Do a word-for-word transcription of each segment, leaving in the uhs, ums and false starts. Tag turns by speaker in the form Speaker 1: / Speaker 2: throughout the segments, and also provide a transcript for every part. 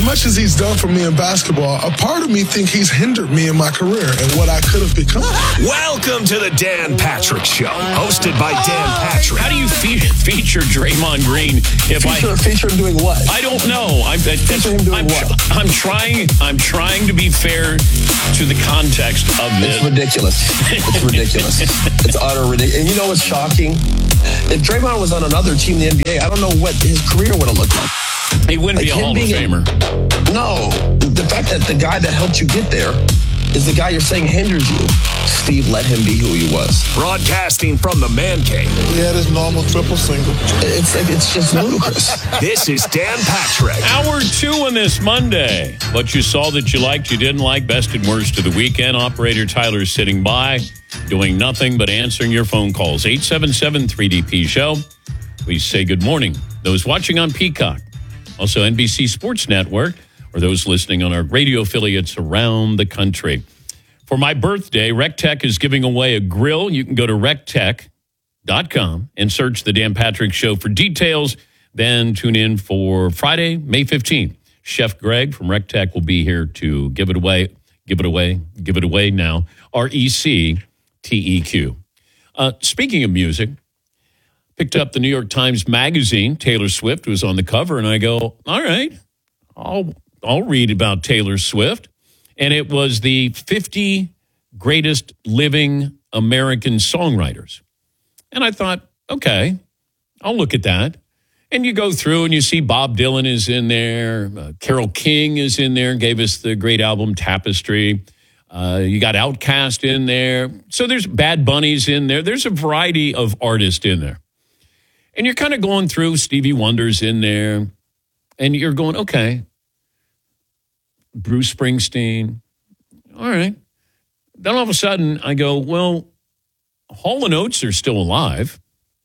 Speaker 1: much as he's done for me in basketball, a part of me think he's hindered me in my career and what I could have become.
Speaker 2: Welcome to the Dan Patrick Show, hosted by Dan Patrick.
Speaker 3: How do you fe- feature Draymond Green? If
Speaker 1: feature,
Speaker 3: I
Speaker 1: feature him doing what?
Speaker 3: I don't know. I'm, that,
Speaker 1: feature him doing
Speaker 3: I'm,
Speaker 1: what?
Speaker 3: I'm trying. I'm trying to be fair to the context of this.
Speaker 4: It's ridiculous. It's ridiculous. It's utter ridiculous. And you know what's shocking? If Draymond was on another team in the N B A, I don't know what his career would have looked like.
Speaker 3: He wouldn't like be a Hall of Famer.
Speaker 4: A, no. The fact that the guy that helped you get there is the guy you're saying hinders you. Steve let him be who he was.
Speaker 2: Broadcasting from the man cave.
Speaker 1: He had his normal triple single.
Speaker 4: It's like, it's just ludicrous.
Speaker 2: This is Dan Patrick.
Speaker 3: Hour two on this Monday. What you saw that you liked, you didn't like, best and worst of the weekend. Operator Tyler's sitting by, doing nothing but answering your phone calls. eight seven seven three D P show. We say good morning. Those watching on Peacock, also N B C Sports Network, or those listening on our radio affiliates around the country. For my birthday, RecTech is giving away a grill. You can go to rec tech dot com and search the Dan Patrick Show for details. Then tune in for Friday, May fifteenth. Chef Greg from RecTech will be here to give it away. Give it away. Give it away now. R E C T E Q. Uh, speaking of music, picked up the New York Times Magazine. Taylor Swift was on the cover, and I go, all right, I'll I'll read about Taylor Swift. And it was the fifty greatest living American songwriters. And I thought, okay, I'll look at that. And you go through and you see Bob Dylan is in there. Uh, Carole King is in there and gave us the great album Tapestry. Uh, you got Outkast in there. So there's Bad Bunny's in there. There's a variety of artists in there. And you're kind of going through, Stevie Wonder's in there. And you're going, okay, Bruce Springsteen. All right. Then all of a sudden I go, well, Hall and Oates are still alive.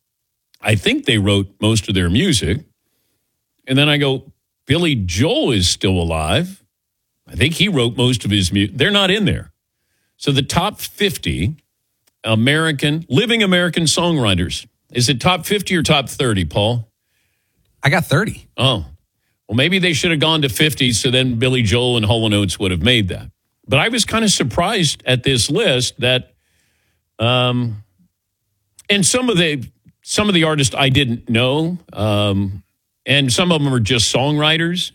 Speaker 3: I think they wrote most of their music. And then I go, Billy Joel is still alive. I think he wrote most of his music. They're not in there. So the top fifty American, living American songwriters. Is it top fifty or top thirty, Paul?
Speaker 5: I got thirty.
Speaker 3: Oh. Well, maybe they should have gone to fifty, so then Billy Joel and Hall and Oates would have made that. But I was kind of surprised at this list that, um, and some of the some of the artists I didn't know, um, and some of them are just songwriters.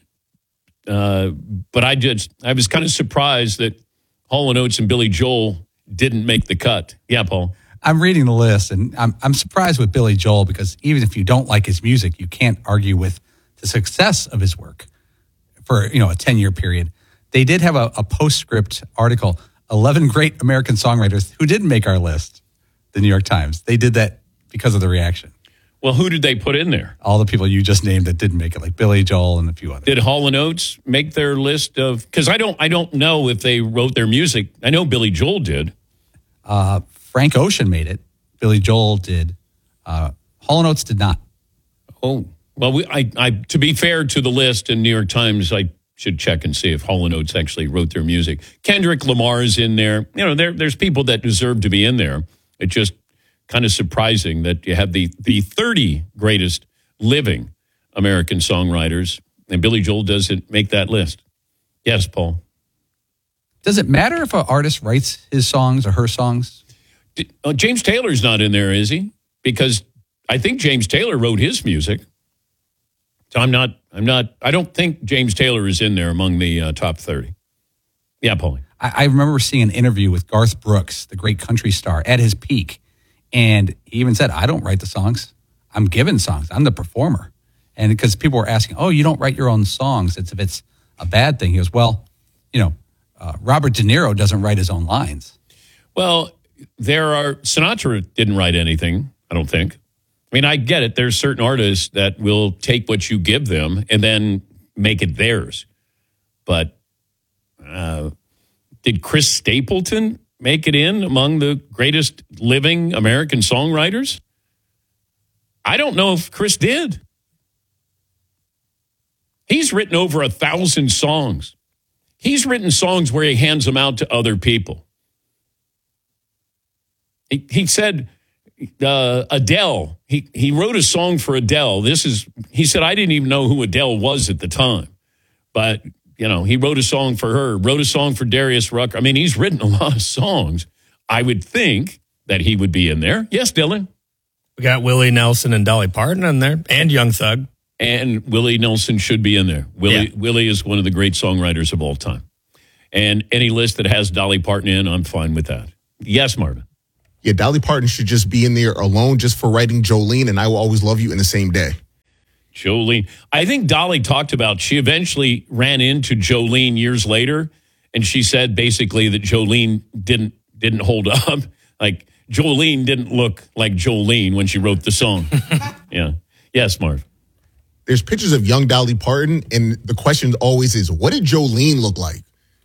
Speaker 3: Uh, but I just I was kind of surprised that Hall and Oates and Billy Joel didn't make the cut. Yeah, Paul.
Speaker 5: I'm reading the list, and I'm I'm surprised with Billy Joel because even if you don't like his music, you can't argue with the success of his work for, you know, a ten-year period. They did have a, a postscript article, eleven great American songwriters who didn't make our list, the New York Times. They did that because of the reaction.
Speaker 3: Well, who did they put in there?
Speaker 5: All the people you just named that didn't make it, like Billy Joel and a few others.
Speaker 3: Did Hall and Oates make their list of, because I don't I don't know if they wrote their music. I know Billy Joel did.
Speaker 5: Uh, Frank Ocean made it. Billy Joel did. Uh, Hall and Oates did not.
Speaker 3: Oh. Well, we, I, I, to be fair to the list in New York Times, I should check and see if Hall and Oates actually wrote their music. Kendrick Lamar is in there. You know, there, there's people that deserve to be in there. It's just kind of surprising that you have the, the thirty greatest living American songwriters, and Billy Joel doesn't make that list. Yes, Paul.
Speaker 5: Does it matter if an artist writes his songs or her songs?
Speaker 3: Did, uh, James Taylor's not in there, is he? Because I think James Taylor wrote his music. So I'm not, I'm not, I don't think James Taylor is in there among the uh, top thirty. Yeah, Paulie.
Speaker 5: I, I remember seeing an interview with Garth Brooks, the great country star, at his peak. And he even said, I don't write the songs. I'm given songs. I'm the performer. And because people were asking, oh, you don't write your own songs. It's if it's a bad thing. He goes, well, you know, uh, Robert De Niro doesn't write his own lines.
Speaker 3: Well, there are, Sinatra didn't write anything, I don't think. I mean, I get it. There's certain artists that will take what you give them and then make it theirs. But uh, did Chris Stapleton make it in among the greatest living American songwriters? I don't know if Chris did. He's written over a thousand songs. He's written songs where he hands them out to other people. He, he said... Uh, Adele, he, he wrote a song for Adele. This is, he said, I didn't even know who Adele was at the time. But you know, he wrote a song for her, wrote a song for Darius Rucker. I mean, he's written a lot of songs. I would think that he would be in there. Yes, Dylan.
Speaker 6: We got Willie Nelson and Dolly Parton in there, and Young Thug.
Speaker 3: And Willie Nelson should be in there. Willie,
Speaker 6: Yeah.
Speaker 3: Willie is one of the great songwriters of all time. And any list that has Dolly Parton in, I'm fine with that. Yes, Marvin.
Speaker 7: Yeah, Dolly Parton should just be in there alone just for writing Jolene and I Will Always Love You in the same day.
Speaker 3: Jolene. I think Dolly talked about, she eventually ran into Jolene years later, and she said basically that Jolene didn't didn't hold up. Like, Jolene didn't look like Jolene when she wrote the song. Yeah. Yes, Marv.
Speaker 7: There's pictures of young Dolly Parton, and the question always is, what did Jolene look like?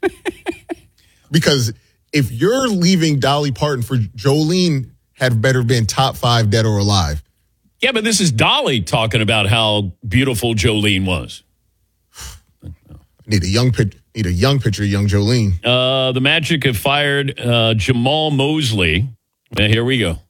Speaker 7: Because if you're leaving Dolly Parton for Jolene, had better been top five dead or alive.
Speaker 3: Yeah, but this is Dolly talking about how beautiful Jolene was.
Speaker 7: Need a young pic- need a young picture of young Jolene.
Speaker 3: Uh, the Magic have fired uh, Jamal Mosley. Now, here we go.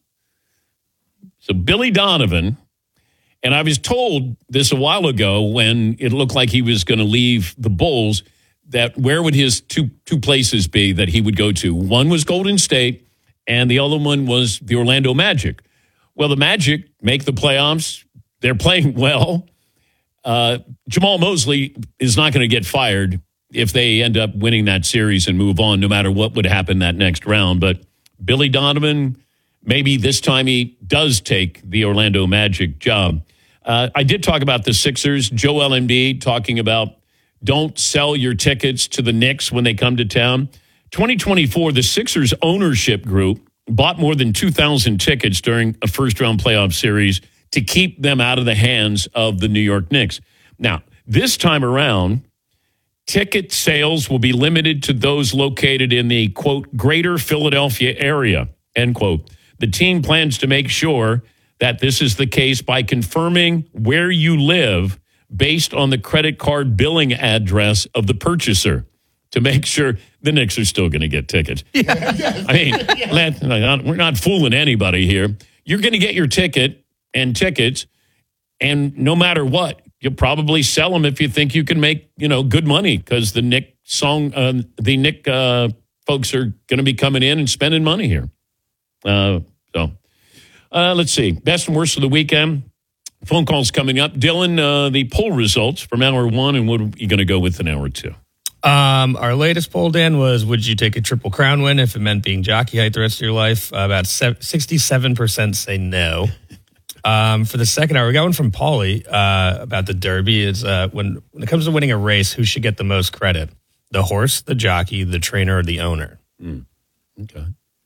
Speaker 3: So Billy Donovan, and I was told this a while ago when it looked like he was going to leave the Bulls, that where would his two two places be that he would go to? One was Golden State, and the other one was the Orlando Magic. Well, the Magic make the playoffs. They're playing well. Uh, Jamal Mosley is not going to get fired if they end up winning that series and move on, no matter what would happen that next round. But Billy Donovan, maybe this time he does take the Orlando Magic job. Uh, I did talk about the Sixers. Joel Embiid talking about don't sell your tickets to the Knicks when they come to town. twenty twenty-four, the Sixers ownership group bought more than two thousand tickets during a first-round playoff series to keep them out of the hands of the New York Knicks. Now, this time around, ticket sales will be limited to those located in the, quote, greater Philadelphia area, end quote. The team plans to make sure that this is the case by confirming where you live based on the credit card billing address of the purchaser to make sure the Knicks are still going to get tickets. Yeah. I mean, let, we're not fooling anybody here. You're going to get your ticket and tickets, and no matter what, you'll probably sell them if you think you can make, you know, good money, because the Knick song, uh, the Knick uh, folks are going to be coming in and spending money here. Uh, so, uh, let's see. Best and worst of the weekend. Phone calls coming up. Dylan, uh, the poll results from hour one, and what are you going to go with in hour two?
Speaker 6: Um, our latest poll, Dan, was would you take a Triple Crown win if it meant being jockey height the rest of your life? Uh, about sixty-seven percent say no. Um, for the second hour, we got one from Paulie uh, about the Derby. Is uh, when when it comes to winning a race, who should get the most credit? The horse, the jockey, the trainer, or the owner?
Speaker 3: Mm. Okay.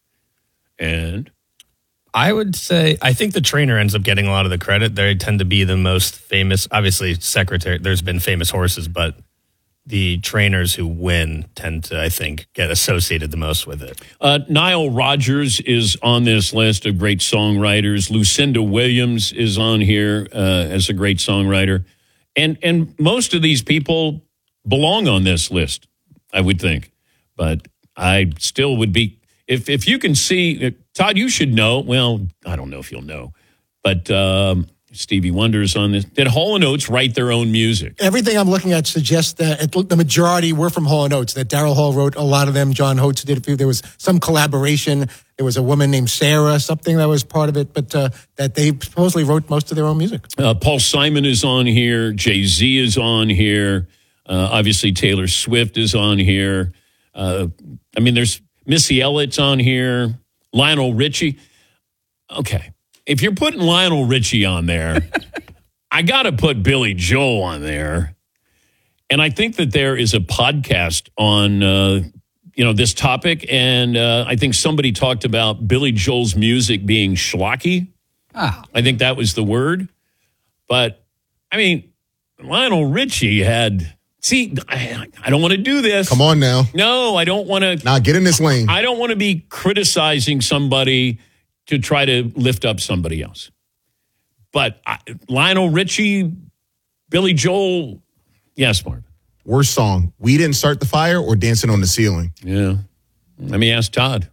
Speaker 3: And
Speaker 6: I would say I think the trainer ends up getting a lot of the credit. They tend to be the most famous. Obviously, secretary. There's been famous horses, but the trainers who win tend to, I think, get associated the most with it.
Speaker 3: Uh, Nile Rodgers is on this list of great songwriters. Lucinda Williams is on here uh, as a great songwriter. And and most of these people belong on this list, I would think. But I still would be, if, if you can see, uh, Todd, you should know, well, I don't know if you'll know, but um, Stevie Wonder's on this. Did Hall and Oates write their own music?
Speaker 8: Everything I'm looking at suggests that the majority were from Hall and Oates, that Daryl Hall wrote a lot of them. John Oates did a few. There was some collaboration. There was a woman named Sarah, something that was part of it, but uh, that they supposedly wrote most of their own music.
Speaker 3: Uh, Paul Simon is on here. Jay-Z is on here. Uh, obviously, Taylor Swift is on here. Uh, I mean, there's Missy Elliott's on here. Lionel Richie. Okay. If you're putting Lionel Richie on there, I got to put Billy Joel on there. And I think that there is a podcast on, uh, you know, this topic. And uh, I think somebody talked about Billy Joel's music being schlocky.
Speaker 5: Ah.
Speaker 3: I think that was the word. But, I mean, Lionel Richie had... See, I, I don't want to do this.
Speaker 7: Come on now.
Speaker 3: No, I don't want to...
Speaker 7: Now get in this lane.
Speaker 3: I don't want to be criticizing somebody to try to lift up somebody else. But I, Lionel Richie, Billy Joel, yes, Mark.
Speaker 7: Worst song, We Didn't Start the Fire or Dancing on the Ceiling?
Speaker 3: Yeah. Let me ask Todd.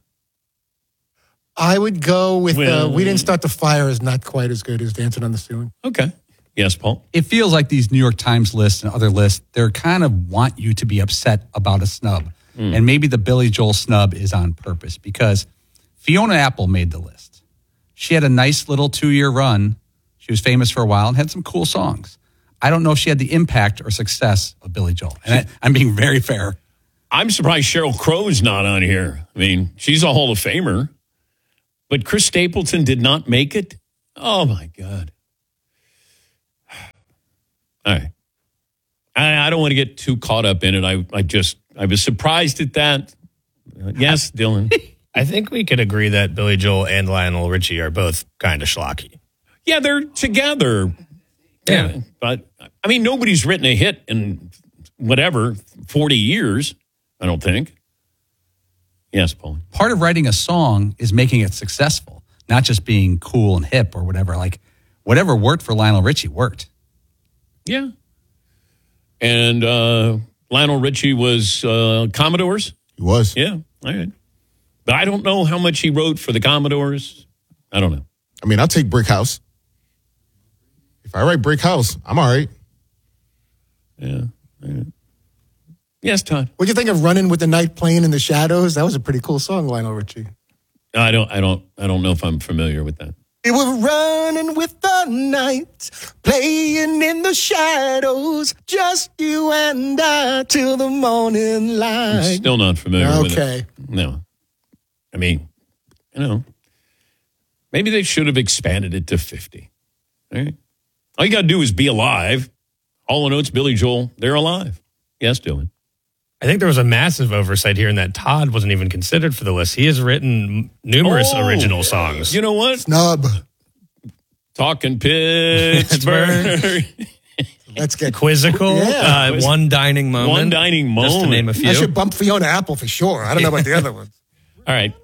Speaker 8: I would go with
Speaker 3: Well,
Speaker 8: uh, We Didn't Start the Fire is not quite as good as Dancing on the Ceiling.
Speaker 3: Okay. Yes, Paul?
Speaker 5: It feels like these New York Times lists and other lists, they're kind of want you to be upset about a snub. Mm. And maybe the Billy Joel snub is on purpose because Fiona Apple made the list. She had a nice little two-year run. She was famous for a while and had some cool songs. I don't know if she had the impact or success of Billy Joel. And I, I'm being very fair.
Speaker 3: I'm surprised Sheryl Crow's not on here. I mean, she's a Hall of Famer. But Chris Stapleton did not make it? Oh, my God. All right. I, I don't want to get too caught up in it. I, I just, I was surprised at that. Yes, Dylan.
Speaker 6: I think we could agree that Billy Joel and Lionel Richie are both kind of schlocky.
Speaker 3: Yeah, they're together.
Speaker 6: Yeah.
Speaker 3: yeah. But, I mean, nobody's written a hit in whatever, forty years, I don't think. Yes, Paul.
Speaker 5: Part of writing a song is making it successful, not just being cool and hip or whatever. Like, whatever worked for Lionel Richie worked.
Speaker 3: Yeah. And uh, Lionel Richie was uh, Commodores?
Speaker 7: He was.
Speaker 3: Yeah, all right. But I don't know how much he wrote for the Commodores. I don't know.
Speaker 7: I mean, I'll take Brick House. If I write Brick House, I'm all right.
Speaker 3: Yeah. yeah. Yes, Todd.
Speaker 8: What do you think of Running with the Night Playing in the Shadows? That was a pretty cool song, Lionel Richie.
Speaker 3: I don't I don't I don't know if I'm familiar with that.
Speaker 8: We were running with the night, playing in the shadows, just you and I till the morning light.
Speaker 3: I'm still not familiar
Speaker 8: okay.
Speaker 3: with it. Okay. No. I mean, you know, maybe they should have expanded it to fifty. All right. All you got to do is be alive. Hall and Oates, Billy Joel, they're alive. Yes, Dylan.
Speaker 6: I think there was a massive oversight here in that Todd wasn't even considered for the list. He has written numerous
Speaker 3: oh,
Speaker 6: original songs.
Speaker 3: You know what?
Speaker 8: Snub.
Speaker 3: Talking Pittsburgh.
Speaker 8: Let's get
Speaker 6: Quizzical.
Speaker 8: Yeah.
Speaker 6: Uh, one dining moment.
Speaker 3: One dining moment.
Speaker 6: Just to name a few.
Speaker 8: I should bump Fiona Apple for sure. I don't know about the other ones.
Speaker 3: All right.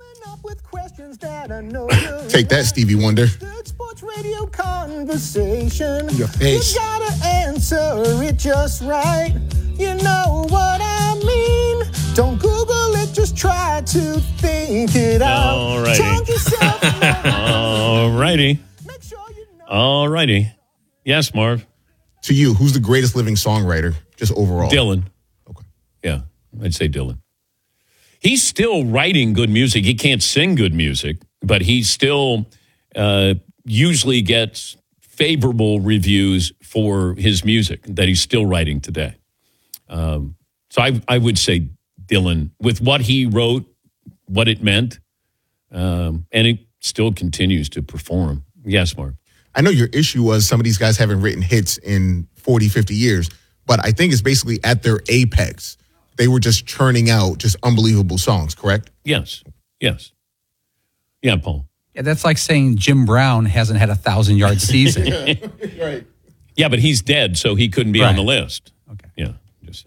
Speaker 7: Take that, Stevie Wonder.
Speaker 8: Sports radio conversation. Your face.
Speaker 9: You gotta answer it just right. You know what I mean. Don't Google it, just try to think it out.
Speaker 3: All righty.
Speaker 9: Talk yourself
Speaker 3: All righty.
Speaker 9: Make sure you know.
Speaker 3: All righty. Yes, Marv.
Speaker 7: To you, who's the greatest living songwriter, just overall?
Speaker 3: Dylan.
Speaker 7: Okay.
Speaker 3: Yeah, I'd say Dylan. He's still writing good music. He can't sing good music, but he still uh, usually gets favorable reviews for his music that he's still writing today. Um, so I, I would say Dylan, with what he wrote, what it meant, um, and it still continues to perform. Yes, Mark.
Speaker 7: I know your issue was some of these guys haven't written hits in forty, fifty years, but I think it's basically at their apex. They were just churning out just unbelievable songs, correct?
Speaker 3: Yes. Yes. Yeah, Paul.
Speaker 5: Yeah, that's like saying Jim Brown hasn't had a thousand-yard season.
Speaker 7: Right.
Speaker 3: Yeah, but he's dead, so he couldn't be
Speaker 5: Right.
Speaker 3: on the list.
Speaker 5: Okay.
Speaker 3: Yeah, just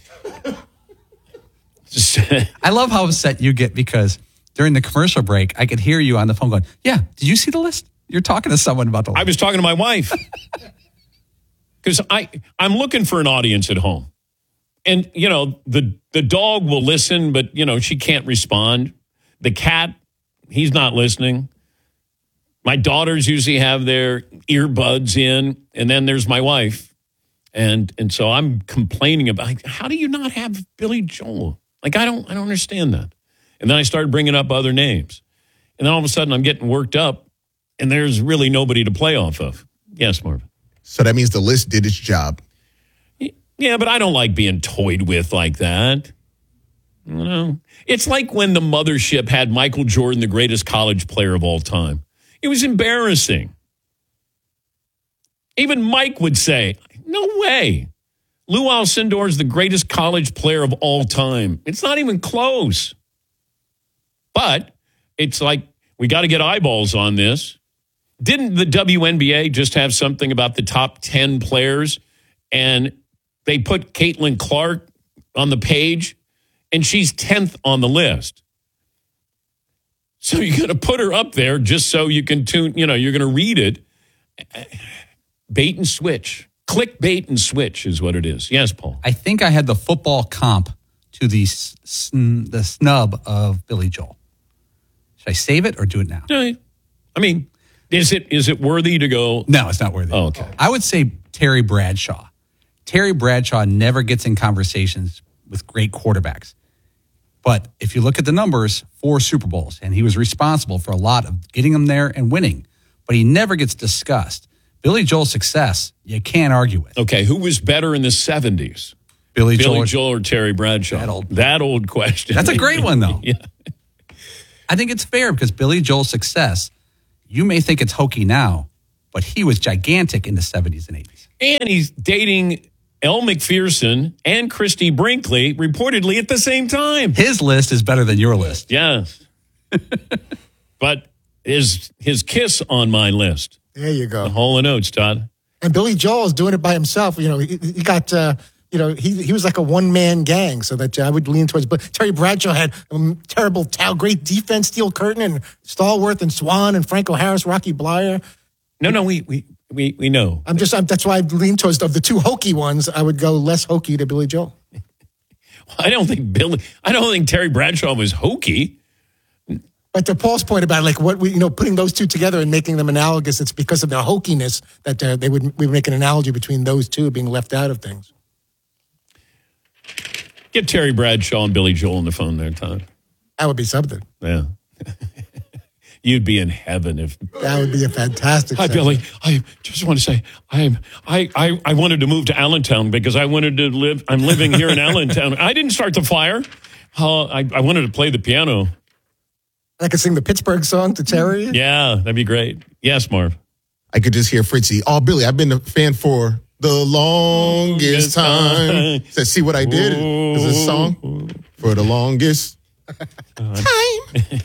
Speaker 3: saying.
Speaker 5: I love how upset you get because during the commercial break, I could hear you on the phone going, yeah, did you see the list? You're talking to someone about the list.
Speaker 3: I was talking to my wife because I I'm looking for an audience at home, and you know the the dog will listen, but you know she can't respond. The cat, he's not listening. My daughters usually have their earbuds in, and then there's my wife, and and so I'm complaining about like, how do you not have Billy Joel? Like I don't I don't understand that. And then I started bringing up other names, and then all of a sudden I'm getting worked up. And there's really nobody to play off of. Yes, Marvin.
Speaker 7: So that means the list did its job.
Speaker 3: Yeah, but I don't like being toyed with like that. You know, it's like when the mothership had Michael Jordan, the greatest college player of all time. It was embarrassing. Even Mike would say, no way. Lou Alcindor is the greatest college player of all time. It's not even close. But it's like, we got to get eyeballs on this. Didn't the W N B A just have something about the top ten players? And they put Caitlin Clark on the page, and she's tenth on the list. So you're going to put her up there just so you can tune, you know, you're going to read it. Bait and switch. Click bait and switch is what it is. Yes, Paul.
Speaker 5: I think I had the football comp to the, sn- the snub of Billy Joel. Should I save it or do it now?
Speaker 3: I mean, Is it is it worthy to go?
Speaker 5: No, it's not worthy.
Speaker 3: Oh, okay.
Speaker 5: I would say Terry Bradshaw. Terry Bradshaw never gets in conversations with great quarterbacks. But if you look at the numbers, four Super Bowls, and he was responsible for a lot of getting them there and winning, but he never gets discussed. Billy Joel's success, you can't argue with.
Speaker 3: Okay, who was better in the seventies?
Speaker 5: Billy,
Speaker 3: Billy
Speaker 5: Joel,
Speaker 3: Joel or Terry Bradshaw?
Speaker 5: That old,
Speaker 3: that old question.
Speaker 5: That's a great one, though.
Speaker 3: Yeah.
Speaker 5: I think it's fair because Billy Joel's success, you may think it's hokey now, but he was gigantic in the seventies and eighties.
Speaker 3: And he's dating Elle McPherson and Christy Brinkley reportedly at the same time.
Speaker 5: His list is better than your list.
Speaker 3: Yes. But is his kiss on my list?
Speaker 8: There you go.
Speaker 3: The Hall and Oates, Todd.
Speaker 8: And Billy Joel is doing it by himself. You know, he, he got, uh, you know, he he was like a one-man gang, so that uh, I would lean towards. But Terry Bradshaw had um, terrible, tal- great defense, Steel Curtain, and Stallworth, and Swan, and Franco Harris, Rocky Blyer.
Speaker 3: No, no, we we we, we know.
Speaker 8: I'm just, I'm, that's why I lean towards, of the two hokey ones, I would go less hokey to Billy Joel.
Speaker 3: I don't think Billy, I don't think Terry Bradshaw was hokey.
Speaker 8: But to Paul's point about like what we, you know, putting those two together and making them analogous, it's because of their hokiness that uh, they would we would make an analogy between those two being left out of things.
Speaker 3: Get Terry Bradshaw and Billy Joel on the phone there, Todd.
Speaker 8: That would be something.
Speaker 3: Yeah. You'd be in heaven if
Speaker 8: that would be a fantastic.
Speaker 3: Hi,
Speaker 8: segment.
Speaker 3: Billy. I just want to say I'm I, I I wanted to move to Allentown because I wanted to live. I'm living here in Allentown. I didn't start the fire. Uh, I I wanted to play the piano.
Speaker 8: I could sing the Pittsburgh song to Terry.
Speaker 3: Yeah, that'd be great. Yes, Marv.
Speaker 7: I could just hear Fritzy. Oh, Billy, I've been a fan for the longest time. Said, see what I did? Is a song for the longest time.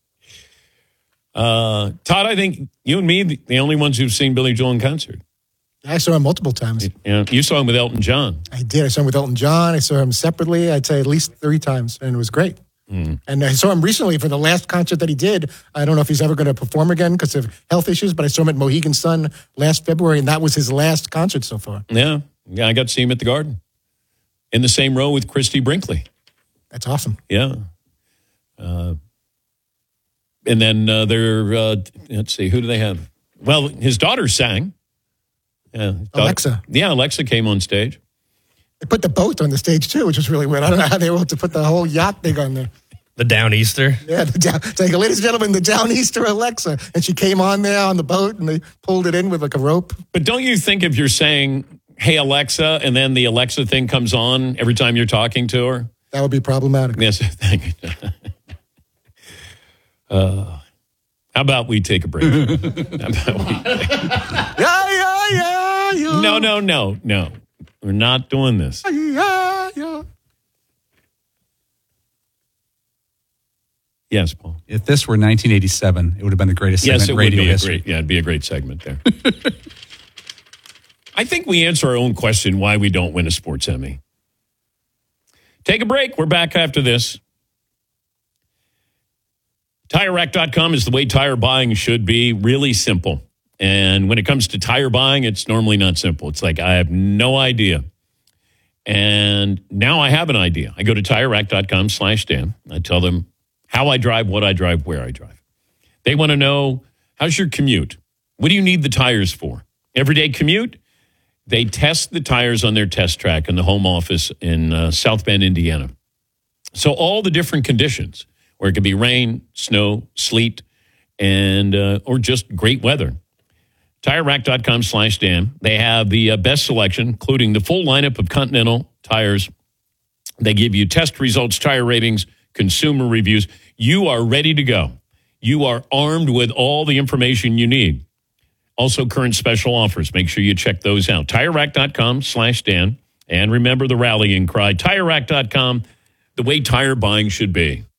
Speaker 3: Uh, Todd, I think you and me, the only ones who've seen Billy Joel in concert.
Speaker 8: I saw him multiple times.
Speaker 3: Yeah, you saw him with Elton John.
Speaker 8: I did. I saw him with Elton John. I saw him separately. I'd say at least three times, and it was great. Mm. And I saw him recently for the last concert that he did. I don't know if he's ever going to perform again because of health issues, but I saw him at Mohegan Sun last February, and that was his last concert so far.
Speaker 3: Yeah, yeah, I got to see him at the Garden in the same row with Christy Brinkley.
Speaker 8: That's awesome.
Speaker 3: Yeah. Uh, and then uh, they're, uh, let's see, who do they have? Well, his daughter sang. Yeah,
Speaker 8: Alexa.
Speaker 3: Yeah, Alexa came on stage.
Speaker 8: They put the boat on the stage, too, which was really weird. I don't know how they were able to put the whole yacht thing on there.
Speaker 6: The Downeaster.
Speaker 8: Yeah, the down, it's like, ladies and gentlemen, the Downeaster Alexa. And she came on there on the boat, and they pulled it in with like a rope.
Speaker 3: But don't you think if you're saying, hey, Alexa, and then the Alexa thing comes on every time you're talking to her?
Speaker 8: That would be problematic.
Speaker 3: Yes, thank you. uh, how about we take a break? How about we take...
Speaker 8: Yeah, yeah, yeah, yeah.
Speaker 3: No, no, no, no. We're not doing this.
Speaker 8: Yeah, yeah.
Speaker 3: Yes, Paul.
Speaker 5: If this were nineteen eighty-seven, it would have been the greatest segment
Speaker 3: yes, it
Speaker 5: in
Speaker 3: would
Speaker 5: radio
Speaker 3: be a
Speaker 5: history.
Speaker 3: great, yeah, it'd be a great segment there. I think we answer our own question why we don't win a sports Emmy. Take a break. We're back after this. Tire Rack dot com is the way tire buying should be. Really simple. And when it comes to tire buying, it's normally not simple. It's like, I have no idea. And now I have an idea. I go to Tire Rack dot com slash Dan. I tell them how I drive, what I drive, where I drive. They want to know, how's your commute? What do you need the tires for? Everyday commute? They test the tires on their test track in the home office in uh, South Bend, Indiana. So all the different conditions, where it could be rain, snow, sleet, and uh, or just great weather. Tire Rack dot com slash Dan. They have the uh, best selection, including the full lineup of Continental tires. They give you test results, tire ratings, consumer reviews. You are ready to go. You are armed with all the information you need. Also, current special offers. Make sure you check those out. Tire Rack dot com slash Dan. And remember the rallying cry, Tire Rack dot com, the way tire buying should be.